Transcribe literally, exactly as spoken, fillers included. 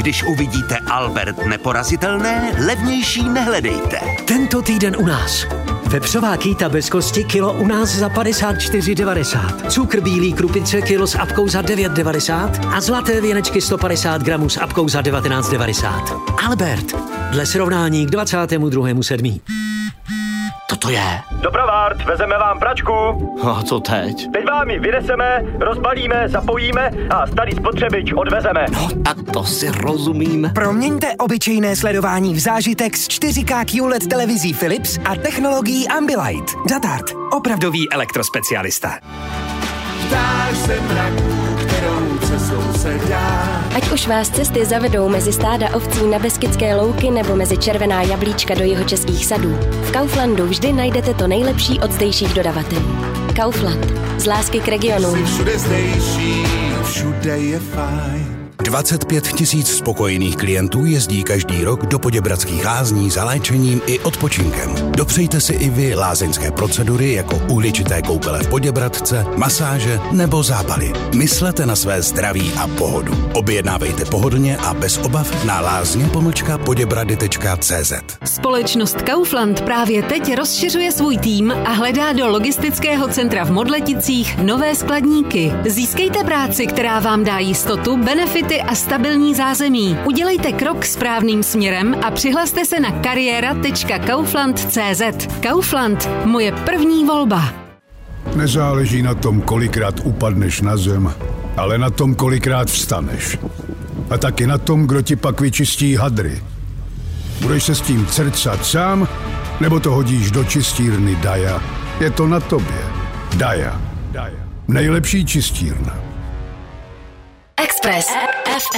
Když uvidíte Albert neporazitelné, levnější nehledejte. Tento týden u nás. Vepřová kýta bez kosti kilo u nás za padesát čtyři devadesát. Cukr bílý krupice kilo s apkou za devět devadesát a zlaté věnečky sto padesát gramů s apkou za devatenáct devadesát. Albert. Dle srovnání k dvacátému druhému sedmý To je. Dopravárd, vezeme vám pračku. A co teď? Teď vám ji vyneseme, rozbalíme, zapojíme a starý spotřebič odvezeme. No, tak to si rozumím. Proměňte obyčejné sledování v zážitek s čtyři ká Q L E D televizí Philips a technologií Ambilight. Datart. Opravdový elektrospecialista. Ptáš se mraků, kterou cestou se dá. Ať už vás cesty zavedou mezi stáda ovcí na Beskydské louky nebo mezi červená jablíčka do jihočeských sadů, v Kauflandu vždy najdete to nejlepší od zdejších dodavatelů. Kaufland. Z lásky k regionu. Jsi všude zdejší, všude je fajn. dvacet pět tisíc spokojených klientů jezdí každý rok do Poděbradských lázní za léčením i odpočinkem. Dopřejte si i vy lázeňské procedury jako uhličité koupele v Poděbradce, masáže nebo zápaly. Myslete na své zdraví a pohodu. Objednávejte pohodlně a bez obav na lázně pomlčka poděbrady tečka cé zet. Společnost Kaufland právě teď rozšiřuje svůj tým a hledá do logistického centra v Modleticích nové skladníky. Získejte práci, která vám dá jistotu, benefity a stabilní zázemí. Udělejte krok správným směrem a přihlaste se na kariéra tečka kaufland tečka cé zet. Kaufland, moje první volba. Nezáleží na tom, kolikrát upadneš na zem, ale na tom, kolikrát vstaneš. A taky na tom, kdo ti pak vyčistí hadry. Budeš se s tím crcat sám, nebo to hodíš do čistírny Daja? Je to na tobě. Daja. Daja. Nejlepší čistírna. Express.